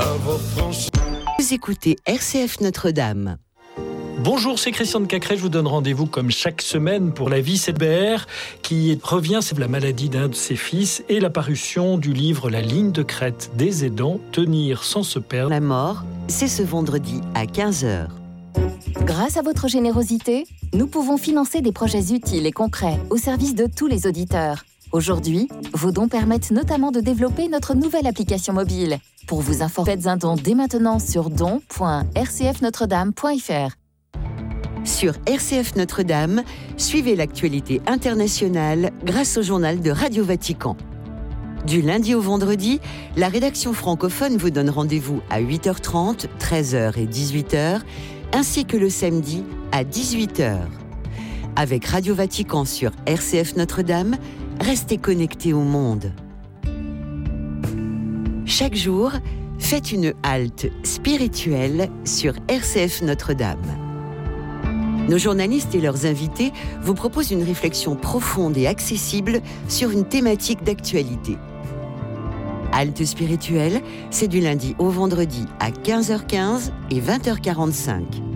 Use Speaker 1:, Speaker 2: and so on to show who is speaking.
Speaker 1: Vous écoutez RCF Notre-Dame.
Speaker 2: Bonjour, c'est Christian de Cacré. Je vous donne rendez-vous comme chaque semaine pour la vie Cébert qui revient, c'est la maladie d'un de ses fils et la parution du livre La ligne de crête des aidants, tenir sans se perdre.
Speaker 1: La mort, c'est ce vendredi à 15h.
Speaker 3: Grâce à votre générosité, nous pouvons financer des projets utiles et concrets au service de tous les auditeurs. Aujourd'hui, vos dons permettent notamment de développer notre nouvelle application mobile. Pour vous informer, faites un don dès maintenant sur don.rcfnotredame.fr.
Speaker 1: Sur RCF Notre-Dame, suivez l'actualité internationale grâce au journal de Radio Vatican. Du lundi au vendredi, la rédaction francophone vous donne rendez-vous à 8h30, 13h et 18h, ainsi que le samedi à 18h. Avec Radio Vatican sur RCF Notre-Dame, restez connectés au monde. Chaque jour, faites une halte spirituelle sur RCF Notre-Dame. Nos journalistes et leurs invités vous proposent une réflexion profonde et accessible sur une thématique d'actualité. Halte spirituelle, c'est du lundi au vendredi à 15h15 et 20h45.